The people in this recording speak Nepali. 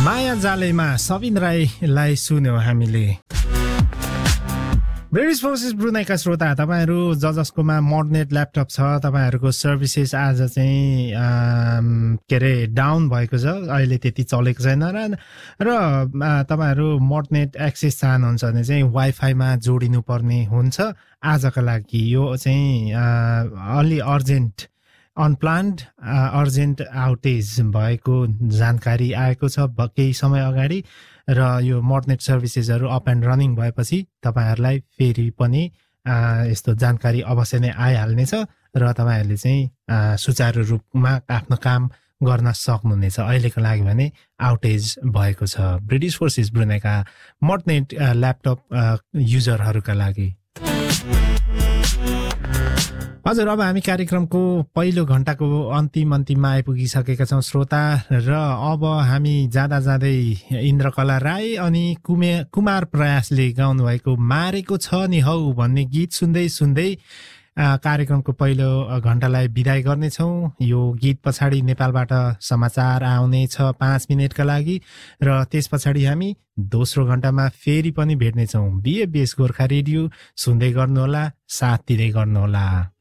माया जालेमा सबिन राईलाई सुन्यौं हामीले। ब्रिटिश फोर्सेस ब्रुनाईका श्रोता तपाईहरु जसकोमा मोडनेट ल्यापटप छ तपाईहरुको सर्भिसेस आज चाहिँ के रे डाउन भएको छ, अहिले त्यति चलेको छैन र तपाईहरु मोडनेट एक्सेस चाहनुहुन्छ भने चाहिँ वाइफाईमा जोडिनु पर्ने हुन्छ। आजका लागि यो चाहिँ अलि अर्जेन्ट अनप्लान्ड अर्जेन्ट आउटेज भएको जानकारी आएको छ केही समय अगाडि र यो मोडनेट सर्भिसेसहरु अप एन्ड रनिङ भएपछि तपाईहरुलाई फेरि पनि यस्तो जानकारी अवश्य नै आइहाल्नेछ र तपाईहरुले चाहिँ सुचारू रूपमा आफ्नो काम गर्न सक्नुहुनेछ। अहिलेको लागि भने आउटेज भएको छ ब्रिटिश फोर्सेस ब्रुनाईका मोडनेट ल्यापटप युजरहरुका लागि। हजुर, अब हामी कार्यक्रमको पहिलो घण्टाको अन्तिममा आइपुगिसकेका छौं श्रोता र अब हामी जाँदा जाँदै इन्द्रकला राई अनि कुमार प्रयासले गाउनु भएको मारेको छ नि हौ भन्ने गीत सुन्दै सुन्दै कार्यक्रमको पहिलो घण्टालाई बिदाई गर्नेछौं। यो गीत पछाडि नेपालबाट समाचार आउने छ 5 मिनेटका लागि र त्यस पछाडि हामी दोस्रो घण्टामा फेरि पनि भेट्नेछौं। बीएफबीएस गोर्खा रेडियो सुन्दै गर्नुहोला, साथ दिँदै गर्नुहोला।